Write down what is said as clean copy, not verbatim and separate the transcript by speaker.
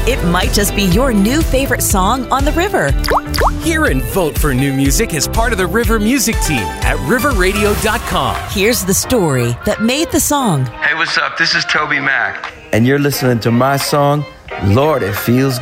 Speaker 1: It might just be your new favorite song on the river.
Speaker 2: Hear and vote for new music as part of the River Music Team at riverradio.com.
Speaker 1: Here's the story that made the song.
Speaker 3: Hey, what's up? This is Toby Mac.
Speaker 4: And you're listening to my song, Lord, It Feels